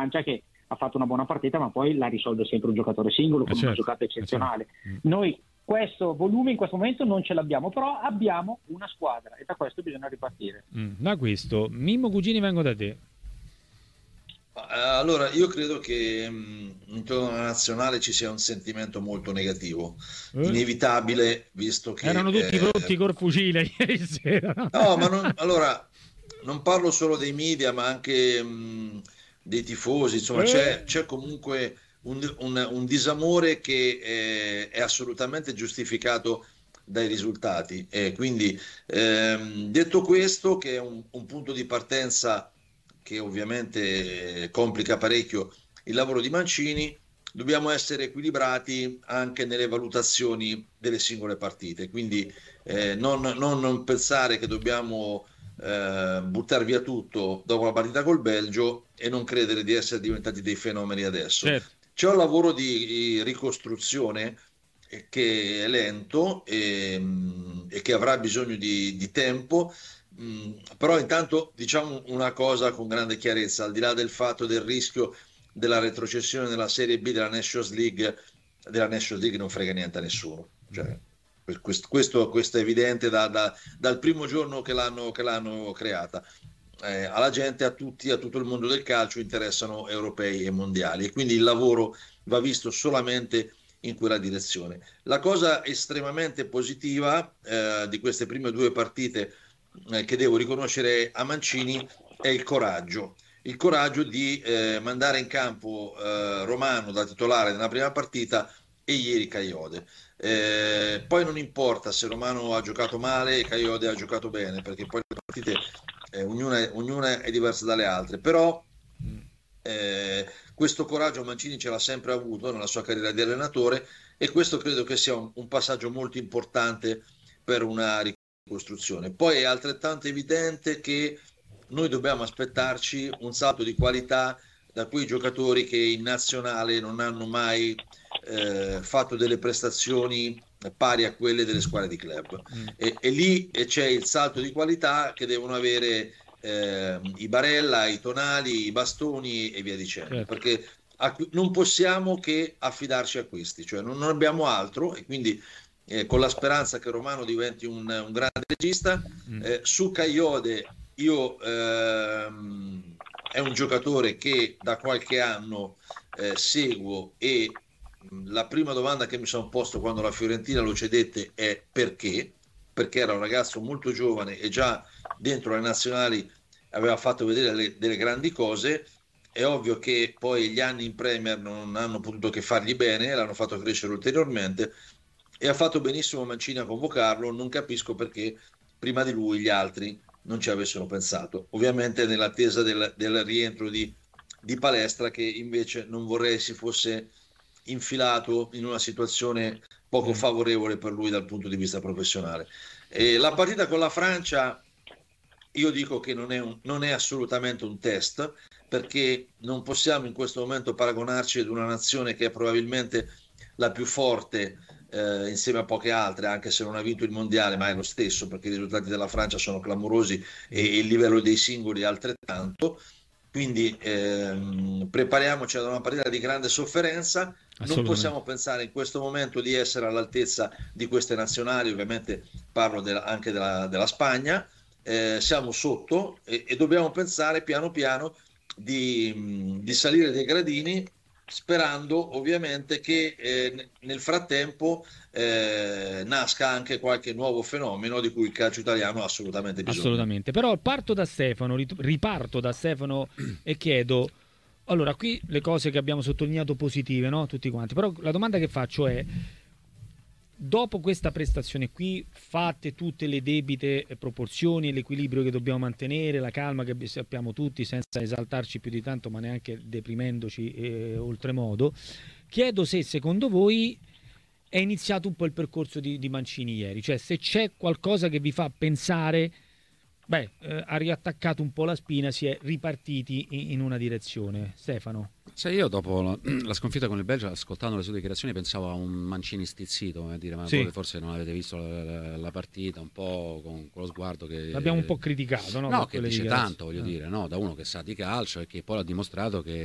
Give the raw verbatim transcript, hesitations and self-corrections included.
Francia che ha fatto una buona partita, ma poi la risolve sempre un giocatore singolo con eh certo, una giocata eccezionale. eh certo. Noi questo volume in questo momento non ce l'abbiamo, però abbiamo una squadra e da questo bisogna ripartire. Mm, da questo, Mimmo Cugini, vengo da te. Allora, io credo che mh, intorno alla nazionale ci sia un sentimento molto negativo, Eh? inevitabile, visto che... Erano tutti eh, pronti col fucile ieri sera. no, ma non, allora, non parlo solo dei media, ma anche mh, dei tifosi, insomma, c'è, Eh? c'è comunque un, un- un disamore che eh, è assolutamente giustificato dai risultati. E quindi, ehm, detto questo, che è un un punto di partenza che ovviamente eh, complica parecchio il lavoro di Mancini, dobbiamo essere equilibrati anche nelle valutazioni delle singole partite. Quindi eh, non, non- non pensare che dobbiamo eh, buttare via tutto dopo la partita col Belgio e non credere di essere diventati dei fenomeni adesso. Certo. C'è un lavoro di ricostruzione eh, che è lento e, e che avrà bisogno di, di tempo. Mm, però intanto diciamo una cosa con grande chiarezza, al di là del fatto del rischio della retrocessione nella Serie B della Nations League, della Nations League non frega niente a nessuno. Cioè, questo, questo, questo è evidente da- da- dal primo giorno che l'hanno, che l'hanno creata. Eh, alla gente, a tutti, a tutto il mondo del calcio interessano europei e mondiali e quindi il lavoro va visto solamente in quella direzione. La cosa estremamente positiva eh, di queste prime due partite eh, che devo riconoscere a Mancini è il coraggio. Il coraggio di eh, mandare in campo eh, Romano da titolare nella prima partita e ieri Caiode. Eh, poi non importa se Romano ha giocato male e Caiode ha giocato bene, perché poi le partite eh, ognuna, è, ognuna è diversa dalle altre, però eh, questo coraggio Mancini ce l'ha sempre avuto nella sua carriera di allenatore e questo credo che sia un, un passaggio molto importante per una ricostruzione. Poi è altrettanto evidente che noi dobbiamo aspettarci un salto di qualità da quei giocatori che in nazionale non hanno mai eh, fatto delle prestazioni pari a quelle delle squadre di club. Mm. E, e lì c'è il salto di qualità che devono avere eh, i Barella, i Tonali, i Bastoni e via dicendo, Certo. perché a- non possiamo che affidarci a questi, cioè non, non abbiamo altro e quindi eh, con la speranza che Romano diventi un, un grande regista. Mm. Eh, su Caiode io ehm, è un giocatore che da qualche anno eh, seguo e mh, la prima domanda che mi sono posto quando la Fiorentina lo cedette è perché? Perché era un ragazzo molto giovane e già dentro le nazionali aveva fatto vedere le- delle grandi cose. È ovvio che poi gli anni in Premier non hanno potuto che fargli bene, l'hanno fatto crescere ulteriormente e ha fatto benissimo Mancini a convocarlo. Non capisco perché prima di lui gli altri non ci avessero pensato. Ovviamente nell'attesa del, del rientro di, di Palestra, che invece non vorrei si fosse infilato in una situazione poco Sì. favorevole per lui dal punto di vista professionale. E la partita con la Francia, io dico che non è, un- non è assolutamente un test, perché non possiamo in questo momento paragonarci ad una nazione che è probabilmente la più forte eh, insieme a poche altre, anche se non ha vinto il mondiale, ma è lo stesso perché i risultati della Francia sono clamorosi e il livello dei singoli altrettanto. Quindi ehm, prepariamoci ad una partita di grande sofferenza. Non Assolutamente. possiamo pensare in questo momento di essere all'altezza di queste nazionali, ovviamente parlo della- anche della, della Spagna. Eh, siamo sotto e, e dobbiamo pensare piano piano di, mh, di salire dei gradini, sperando ovviamente che eh, n- nel frattempo eh, nasca anche qualche nuovo fenomeno di cui il calcio italiano ha assolutamente bisogno. Assolutamente. Però parto da Stefano, rit- riparto da Stefano e chiedo. Allora, qui le cose che abbiamo sottolineato positive, no? Tutti quanti. Però la domanda che faccio è: dopo questa prestazione qui, fatte tutte le debite proporzioni, l'equilibrio che dobbiamo mantenere, la calma che sappiamo tutti, senza esaltarci più di tanto, ma neanche deprimendoci eh, oltremodo, chiedo se secondo voi è iniziato un po' il percorso di, di Mancini ieri, cioè se c'è qualcosa che vi fa pensare, beh, eh, ha riattaccato un po' la spina, si è ripartiti in, in una direzione. Stefano? Se io dopo la, la sconfitta con il Belgio, ascoltando le sue dichiarazioni, pensavo a un Mancini stizzito, come dire, ma Sì. voi forse non avete visto la, la- la partita, un po' con quello sguardo che... L'abbiamo un po' criticato, no? No, Per che quelle dice dichiarazioni. tanto, voglio Ah. dire, no? Da uno che sa di calcio e che poi ha dimostrato che